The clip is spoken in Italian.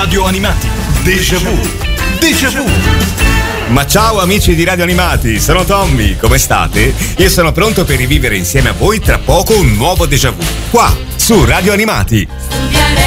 Radio Animati. Déjà vu. Déjà vu. Ma ciao amici di Radio Animati, sono Tommy, come state? Io sono pronto per rivivere insieme a voi tra poco un nuovo déjà vu, qua su Radio Animati.